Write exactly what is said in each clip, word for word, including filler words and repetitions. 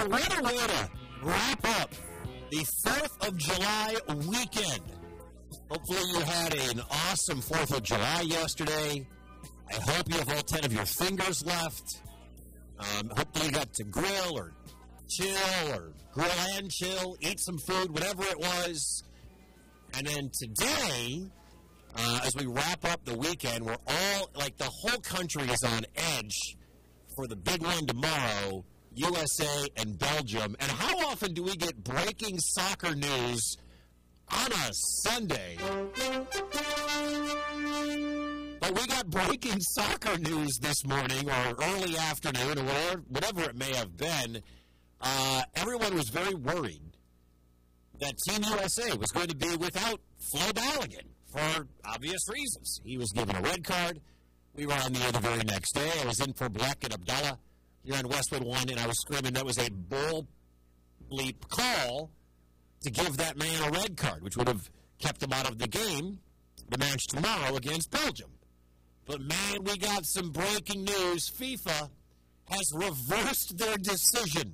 what a way to wrap up the fourth of July weekend. Hopefully you had an awesome fourth of July yesterday. I hope you have all ten of your fingers left. Um, hopefully you got to grill or chill or grill and chill, eat some food, whatever it was. And then today, uh, as we wrap up the weekend, we're all, like the whole country is on edge for the big one tomorrow, U S A and Belgium. And how often do we get breaking soccer news on a Sunday? But we got breaking soccer news this morning or early afternoon or whatever, whatever it may have been. Uh, everyone was very worried that Team U S A was going to be without Flo Balogun for obvious reasons. He was given a red card. We were on the air the very next day. I was in for Black and Abdullah here on Westwood One, and I was screaming that was a bull bleep call to give that man a red card, which would have kept him out of the game, the match tomorrow against Belgium. But, man, we got some breaking news. FIFA has reversed their decision.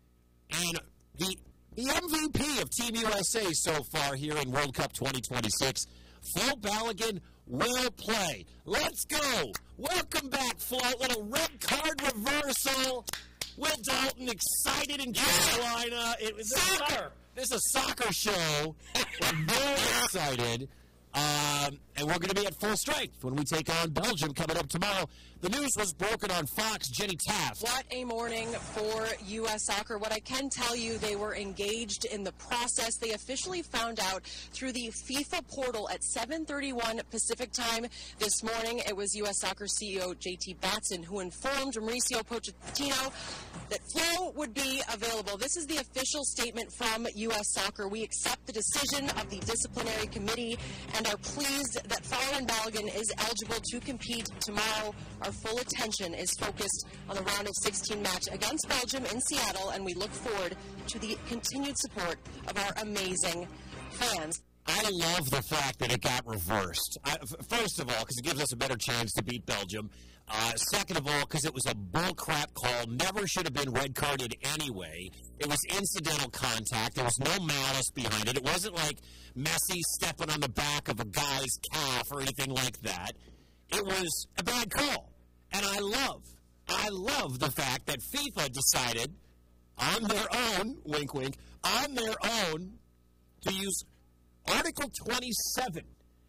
And the, the M V P of Team U S A so far here in World Cup twenty twenty-six, Flo Balogun, will play. Let's go. Welcome back, Flo. Little red card reversal. Will Dalton excited in Carolina. It was soccer. This is a soccer show. We're very excited. Um, and we're going to be at full strength when we take on Belgium coming up tomorrow. The news was broken on Fox. Jenny Taft. What a morning for U S Soccer. What I can tell you, they were engaged in the process. They officially found out through the FIFA portal at seven thirty-one Pacific time this morning. It was U S Soccer C E O J T Batson who informed Mauricio Pochettino that Flo would be available. This is the official statement from U S Soccer. We accept the decision of the disciplinary committee and are pleased that Flo Balogun is eligible to compete tomorrow. Our full attention is focused on the round of sixteen match against Belgium in Seattle, and we look forward to the continued support of our amazing fans. I love the fact that it got reversed. I, first of all, because it gives us a better chance to beat Belgium. Uh, second of all, because it was a bullcrap call. Never should have been red carded anyway. It was incidental contact. There was no malice behind it. It wasn't like Messi stepping on the back of a guy's calf or anything like that. It was a bad call. And I love, I love the fact that FIFA decided on their own, wink, wink, on their own to use Article twenty-seven.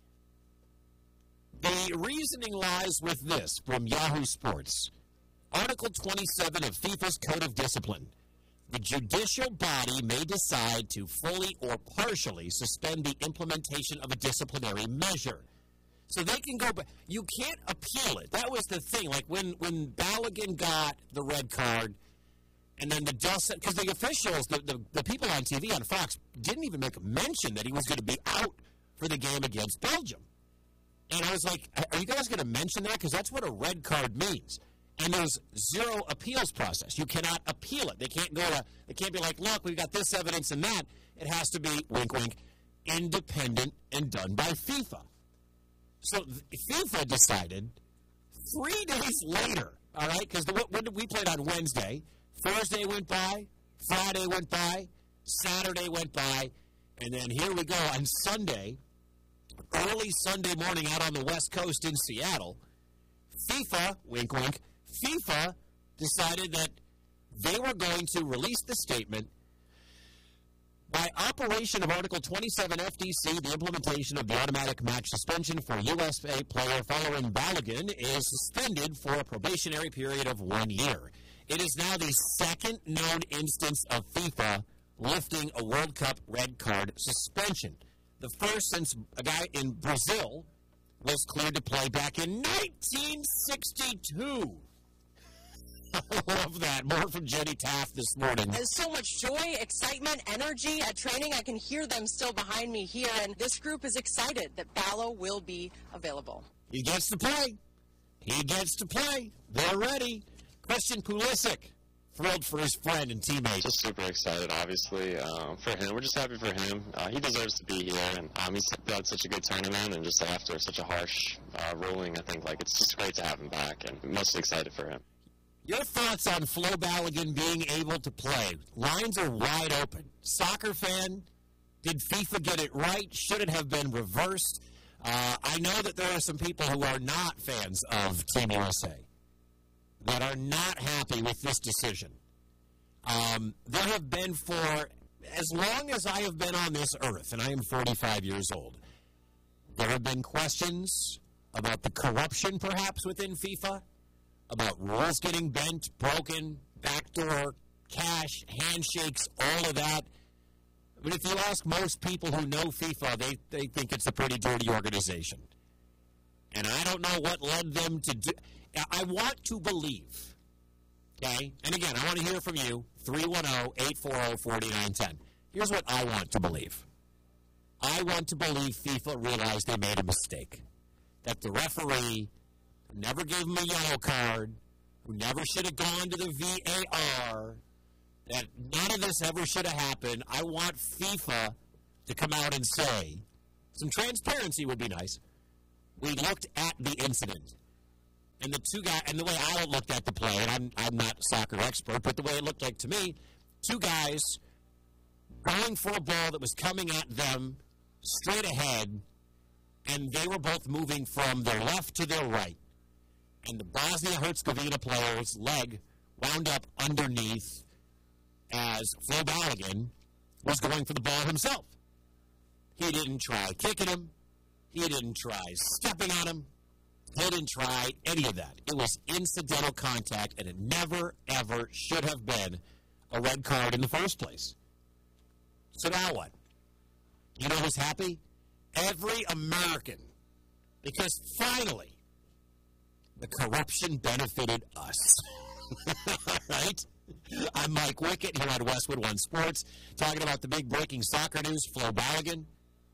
The reasoning lies with this from Yahoo Sports. Article twenty-seven of FIFA's Code of Discipline. The judicial body may decide to fully or partially suspend the implementation of a disciplinary measure. So they can go back. You can't appeal it. That was the thing. Like when, when Balogun got the red card, and then the dust, because the officials, the, the, the people on T V on Fox, didn't even make a mention that he was going to be out for the game against Belgium. And I was like, are you guys going to mention that? Because that's what a red card means. And there's zero appeals process. You cannot appeal it. They can't go to, they can't be like, look, we've got this evidence and that. It has to be, wink, wink, independent and done by FIFA. So FIFA decided three days later, all right, because we played on Wednesday. Thursday went by, Friday went by, Saturday went by, and then here we go on Sunday, early Sunday morning out on the West Coast in Seattle. FIFA, wink, wink, FIFA decided that they were going to release the statement. By operation of Article twenty-seven F D C, the implementation of the automatic match suspension for a U S A player following Balogun is suspended for a probationary period of one year. It is now the second known instance of FIFA lifting a World Cup red card suspension. The first since a guy in Brazil was cleared to play back in nineteen sixty-two. I love that. More from Jenny Taft this morning. There's so much joy, excitement, energy at training. I can hear them still behind me here, and this group is excited that Balo will be available. He gets to play. He gets to play. They're ready. Christian Pulisic, thrilled for his friend and teammate. Just super excited, obviously, um, for him. We're just happy for him. Uh, he deserves to be here, and um, he's had such a good tournament, and just after such a harsh uh, ruling, I think like it's just great to have him back, and mostly excited for him. Your thoughts on Flo Balogun being able to play? Lines are wide open. Soccer fan, did FIFA get it right? Should it have been reversed? Uh, I know that there are some people who are not fans of Team U S A that are not happy with this decision. Um, there have been for as long as I have been on this earth, and I am forty-five years old, there have been questions about the corruption perhaps within FIFA, about rules getting bent, broken, backdoor, cash, handshakes, all of that. But if you ask most people who know FIFA, they, they think it's a pretty dirty organization. And I don't know what led them to do. I want to believe, okay? And again, I want to hear from you, three one zero, eight four zero, four nine one zero. Here's what I want to believe. I want to believe FIFA realized they made a mistake. That the referee who never gave him a yellow card, who never should have gone to the V A R, that none of this ever should have happened. I want FIFA to come out and say, some transparency would be nice. We looked at the incident. And the two guys, and the way I looked at the play, and I'm, I'm not a soccer expert, but the way it looked like to me, two guys going for a ball that was coming at them straight ahead, and they were both moving from their left to their right. And the Bosnia-Herzegovina player's leg wound up underneath as Flo Balogun was going for the ball himself. He didn't try kicking him. He didn't try stepping on him. He didn't try any of that. It was incidental contact, and it never, ever should have been a red card in the first place. So now what? You know who's happy? Every American. Because finally, the corruption benefited us. Right? I'm Mike Wickett here on Westwood One Sports, talking about the big breaking soccer news. Flo Balogun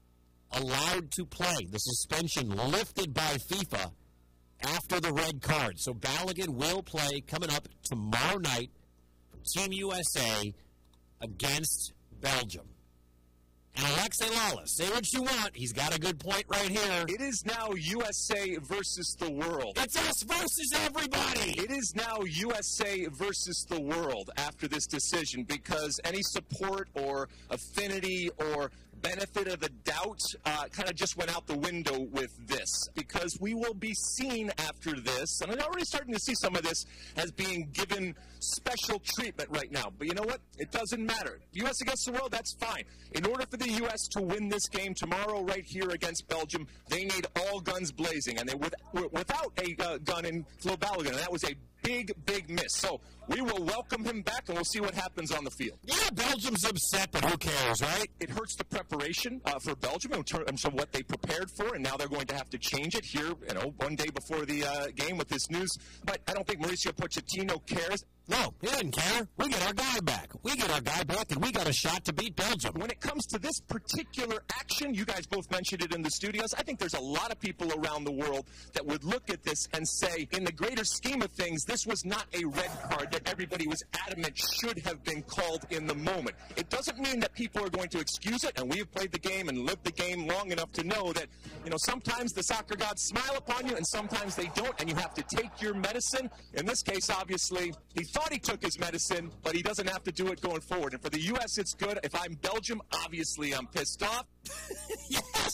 allowed to play. The suspension lifted by FIFA after the red card. So Balogun will play coming up tomorrow night for Team U S A against Belgium. And Alexei Lalas, say what you want. He's got a good point right here. It is now U S A versus the world. It's us versus everybody. It is now U S A versus the world after this decision, because any support or affinity or benefit of the doubt uh, kind of just went out the window with this, because we will be seen after this, and I'm already starting to see some of this as being given special treatment right now. But you know what? It doesn't matter. U S against the world, that's fine. In order for the U S to win this game tomorrow right here against Belgium, they need all guns blazing, and they with, without a uh, gun in Flo Balogun, and that was a big, big miss. So we will welcome him back, and we'll see what happens on the field. Yeah, Belgium's upset, but who cares, right? It hurts the preparation uh, for Belgium in terms of what they prepared for, and now they're going to have to change it here, you know, one day before the uh, game with this news. But I don't think Mauricio Pochettino cares. No, he didn't care. We get our guy back. We get our guy back, and we got a shot to beat Belgium. When it comes to this particular action, you guys both mentioned it in the studios, I think there's a lot of people around the world that would look at this and say, in the greater scheme of things, this was not a red card that everybody was adamant should have been called in the moment. It doesn't mean that people are going to excuse it, and we have played the game and lived the game long enough to know that, you know, sometimes the soccer gods smile upon you, and sometimes they don't, and you have to take your medicine. In this case, obviously, he thought he took his medicine, but he doesn't have to do it going forward. And for the U S, it's good. If I'm Belgium, obviously I'm pissed off. Yes!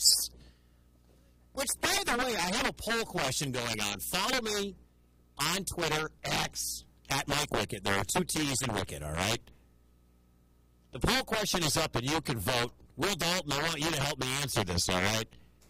Which, by the way, I have a poll question going on. Follow me on Twitter, X, at Mike Wickett. There are two T's in Wickett, all right? The poll question is up, and you can vote. Will Dalton, I want you to help me answer this, all right?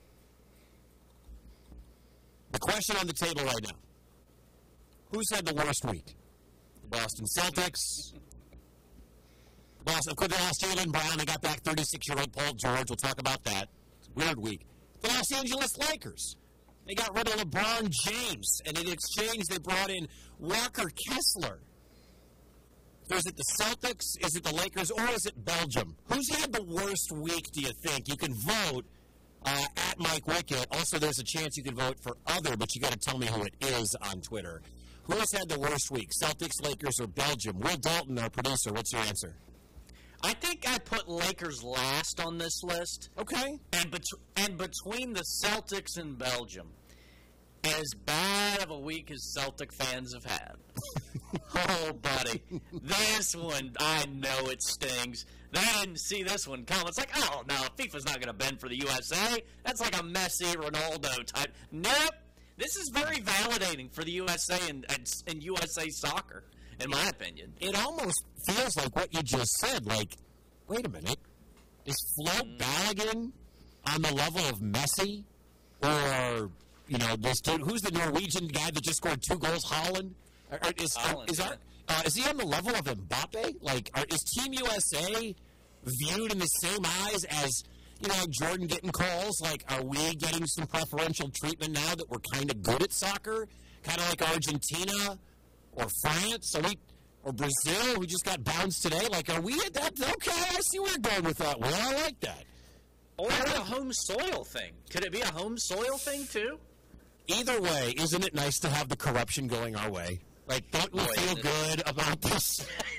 The question on the table right now. Who's had the worst week? The Boston Celtics. The Boston, could they lost Jaylen Brown? They got back thirty-six-year-old Paul George. We'll talk about that. It's a weird week. The Los Angeles Lakers. They got rid of LeBron James, and in exchange they brought in Walker Kessler. So is it the Celtics, is it the Lakers, or is it Belgium? Who's had the worst week, do you think? You can vote uh, at Mike Wickett. Also, there's a chance you can vote for other, but you got to tell me who it is on Twitter. Who has had the worst week, Celtics, Lakers, or Belgium? Will Dalton, our producer, what's your answer? I think I put Lakers last on this list. Okay. And, bet- and between the Celtics and Belgium, As bad of a week as Celtic fans have had. Oh, buddy. This one, I know it stings. They didn't see this one come. It's like, oh, no, FIFA's not going to bend for the U S A. That's like a Messi, Ronaldo type. Nope. This is very validating for the U S A and, and, and U S A soccer, in my opinion. It almost feels like what you just said. Like, wait a minute. Is Flo mm. Balogun on the level of Messi? Or, you know, this dude, who's the Norwegian guy that just scored two goals, Holland? Or, or is, Holland, is, our, uh, is he on the level of Mbappe? Like, are, is Team U S A viewed in the same eyes as, you know, like Jordan getting calls? Like, are we getting some preferential treatment now that we're kind of good at soccer? Kind of like Argentina or France? Are we, or Brazil, who just got bounced today? Like, are we at that? Okay, I see where you're going with that. Well, I like that. Or a home soil thing. Could it be a home soil thing, too? Either way, isn't it nice to have the corruption going our way? Like, don't we Boy, feel good about this?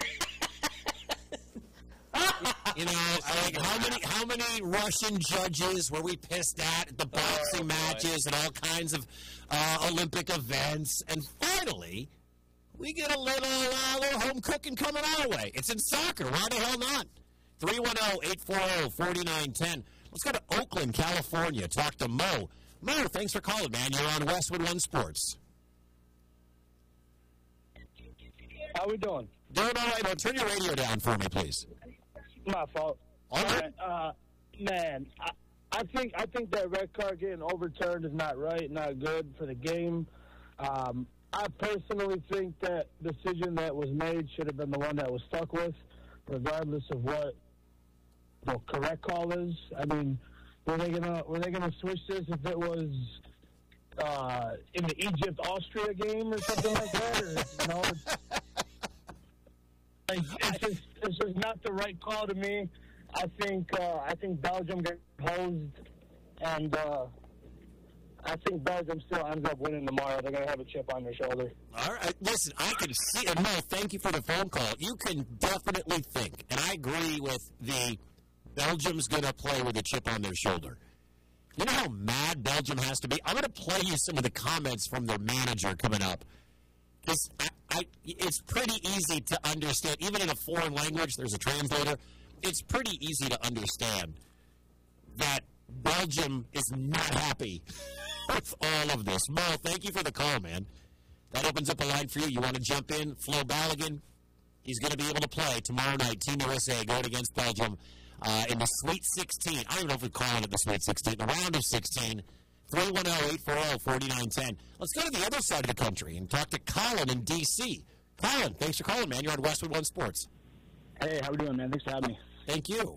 You know, like how many how many Russian judges were we pissed at at the boxing oh, matches and all kinds of uh, Olympic events? And finally, we get a little, uh, little home cooking coming our way. It's in soccer. Why the hell not? three one zero, eight four zero, four nine one zero. Let's go to Oakland, California. Talk to Mo. Mo, thanks for calling, man. You're on Westwood One Sports. How we doing? Doing all right. Well, turn your radio down for me, please. My fault. All right. Uh, man, I, I think I think that red card getting overturned is not right, not good for the game. Um, I personally think that decision that was made should have been the one that was stuck with, regardless of what the correct call is. I mean, were they gonna were they gonna switch this if it was uh, in the Egypt Austria game or something like that? Or, you know, it's, like, it's just it's just not the right call to me. I think uh, I think Belgium got posed, and uh, I think Belgium still ends up winning tomorrow. They're going to have a chip on their shoulder. All right. Listen, I can see it. Mo, thank you for the phone call. You can definitely think, and I agree with the Belgium's going to play with a chip on their shoulder. You know how mad Belgium has to be? I'm going to play you some of the comments from their manager coming up. It's, I, I, it's pretty easy to understand. Even in a foreign language, there's a translator. It's pretty easy to understand that Belgium is not happy with all of this. Mo, thank you for the call, man. That opens up a line for you. You want to jump in? Flo Balogun, he's going to be able to play tomorrow night. Team U S A going against Belgium uh, in the Sweet sixteen. I don't even know if we're calling it the Sweet sixteen. The round of sixteen. three one zero, eight four zero, four nine one zero. Let's go to the other side of the country and talk to Colin in D C Colin, thanks for calling, man. You're on Westwood One Sports. Hey, how we doing, man? Thanks for having me. Thank you.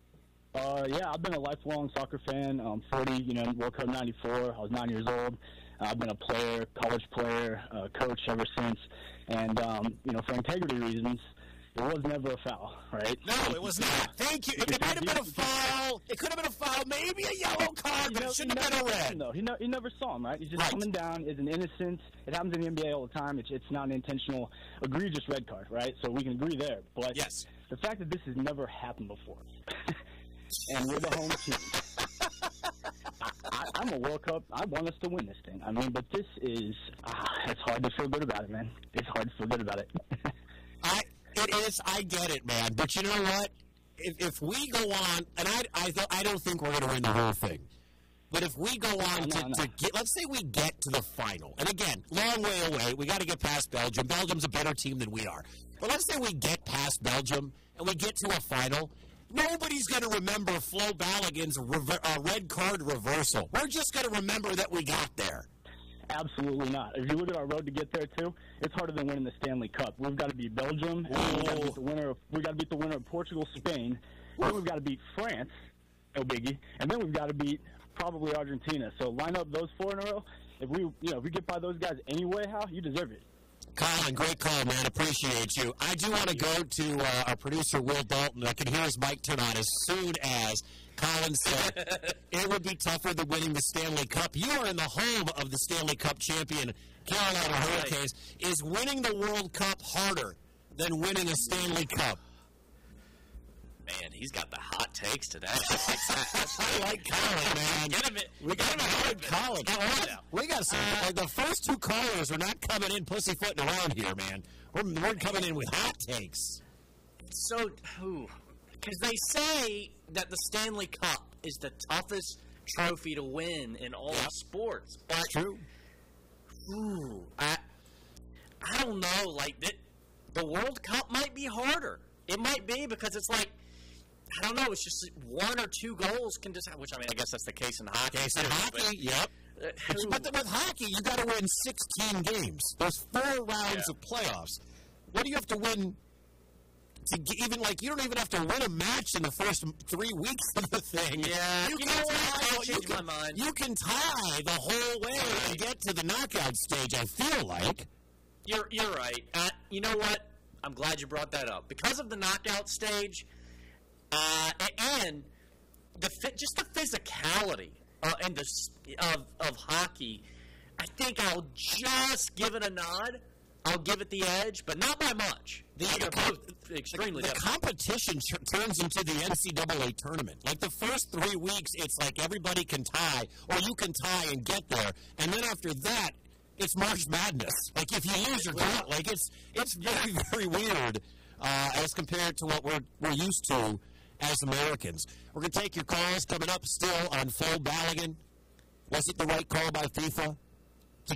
Uh, yeah, I've been a lifelong soccer fan. I'm forty, you know, World Cup ninety-four. I was nine years old. Uh, I've been a player, college player, uh, coach ever since. And, um, you know, for integrity reasons, it was never a foul, right? No, it was not. Thank you. It, it might have been a foul. It could have been a foul. Maybe a yellow card, but it shouldn't have been a red. Though. He, no, he never saw him, right? He's just right. coming down. It's an innocent. It happens in the N B A all the time. It's, it's not an intentional, egregious red card, right? So we can agree there. But yes. The fact that this has never happened before, and we're the home team. I, I'm a World Cup. I want us to win this thing. I mean, but this is, ah, it's hard to feel good about it, man. It's hard to feel good about it. I, it is. I get it, man. But you know what? If, if we go on, and I, I, th- I don't think we're going to win the whole thing. But if we go on no, to, no. to get, let's say we get to the final. And again, long way away. We got to get past Belgium. Belgium's a better team than we are. But let's say we get past Belgium and we get to a final. Nobody's going to remember Flo Balogun's rever- uh, red card reversal. We're just going to remember that we got there. Absolutely not. If you look at our road to get there too, it's harder than winning the Stanley Cup. We've got to beat Belgium, and we've got to beat the winner. Of, we've got to beat the winner of Portugal, Spain. Then we've got to beat France, no biggie, and then we've got to beat probably Argentina. So line up those four in a row. If we, you know, if we get by those guys anyway, how you deserve it. Colin, great call, man. Appreciate you. I do want to go to uh, our producer, Will Dalton. I can hear his mic turn on as soon as Colin said it would be tougher than winning the Stanley Cup. You are in the home of the Stanley Cup champion, Carolina Hurricanes. Is winning the World Cup harder than winning a Stanley Cup? Man, he's got the hot hot takes today. I like Colin, man. Get him, we got him a hard Colin. We got some. Uh, like the first two callers are not coming in pussyfooting around here, man. We're, we're coming in with hot takes. So, because they say that the Stanley Cup is the toughest trophy to win in all yep. sports. But, true. Ooh, I, I don't know. Like, it, the World Cup might be harder. It might be because it's like, I don't know, it's just one or two goals can decide, which, I mean, I guess that's the case in hockey. Case in hockey, but, yep. Uh, but the, with hockey, you got to win sixteen games. There's four rounds yeah. of playoffs. What do you have to win to get, even, like, you don't even have to win a match in the first three weeks of the thing. Yeah, you, you can know tie, what? you, can, my mind. you can tie the whole way right. and get to the knockout stage, I feel like. You're, you're right. Uh, you know what? I'm glad you brought that up. Because of the knockout stage, uh, and the just the physicality uh, and the of of hockey, I think I'll just give it a nod. I'll give it the edge, but not by much. The, They're both extremely the, the competition ch- turns into the N C double A tournament. Like the first three weeks, it's like everybody can tie, or you can tie and get there, and then after that, it's March Madness. Like if you lose, you're gone. Like it's it's very very weird uh, as compared to what we're we're used to as Americans. We're gonna take your calls coming up still on Phil Balogun. Was it the right call by FIFA?